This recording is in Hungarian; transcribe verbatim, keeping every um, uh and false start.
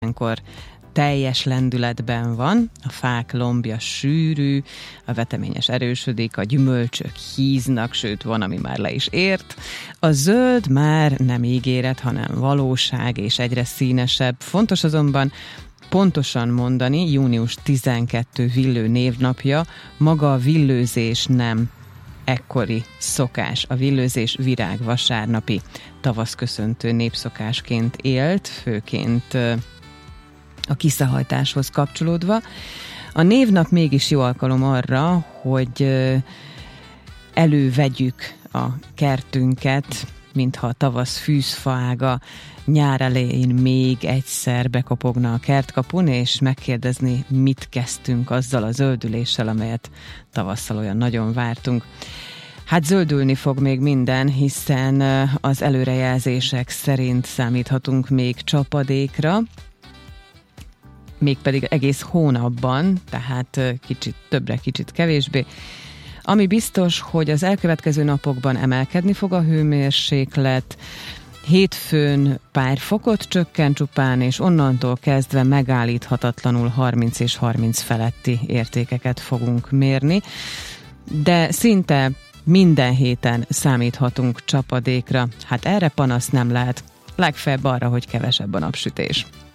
ilyenkor teljes lendületben van, a fák lombja sűrű, a veteményes erősödik, a gyümölcsök híznak, sőt van, ami már le is ért. A zöld már nem ígéret, hanem valóság, és egyre színesebb. Fontos azonban pontosan mondani, június tizenkettő Villő névnapja, maga a villőzés nem ekkori szokás. A villőzés virágvasárnapi tavaszköszöntő népszokásként élt, főként a kiszahajtáshoz kapcsolódva. A névnap mégis jó alkalom arra, hogy elővegyük a kertünket, mintha a tavasz fűzfaága nyár elején még egyszer bekopogna a kertkapun, és megkérdezni, mit kezdtünk azzal a zöldüléssel, amelyet tavasszal olyan nagyon vártunk. Hát zöldülni fog még minden, hiszen az előrejelzések szerint számíthatunk még csapadékra, mégpedig egész hónapban, tehát kicsit többre, kicsit kevésbé. Ami biztos, hogy az elkövetkező napokban emelkedni fog a hőmérséklet, hétfőn pár fokot csökken csupán, és onnantól kezdve megállíthatatlanul harminc és harminc feletti értékeket fogunk mérni, de szinte minden héten számíthatunk csapadékra. Hát erre panasz nem lehet, legfeljebb arra, hogy kevesebb a napsütés.